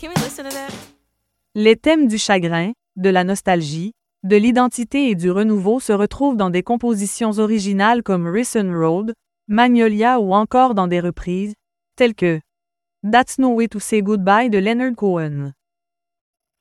Can we listen to that? Les thèmes du chagrin, de la nostalgie, de l'identité et du renouveau se retrouvent dans des compositions originales comme Ricin Road, Magnolia ou encore dans des reprises, telles que That's No Way to Say Goodbye de Leonard Cohen.